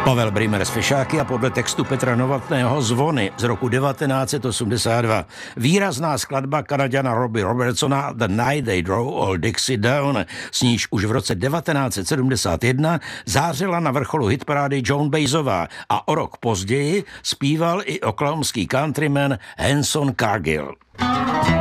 Pavel Brymer z Fešáky a podle textu Petra Novotného Zvony z roku 1982. Výrazná skladba Kanaďana Robbie Robertsona The Night They Drove Old Dixie Down, s níž už v roce 1971 zářila na vrcholu hitparády Joan Baezová a o rok později zpíval i oklahomský countryman Hanson Cargill.